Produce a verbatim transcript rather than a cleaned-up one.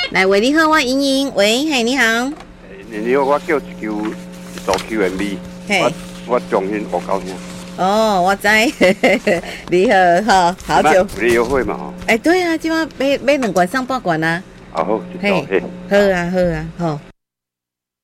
来，喂，你好，我莹莹，喂，嘿，你好。 你好，我叫一球做 Q and B， 我我中心我高兴。 哦，我知，你好，哈，好久。 有你优惠嘛？吼。 哎，对啊，今晚买买两罐上八罐啊。 啊好， 嘿，好啊，好啊，好。